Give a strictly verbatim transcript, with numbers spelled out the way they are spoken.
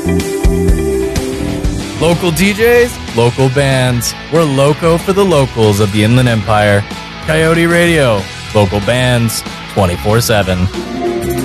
Local D Js, local bands. We're loco for the locals of the Inland Empire. Coyote Radio, local bands, twenty-four seven.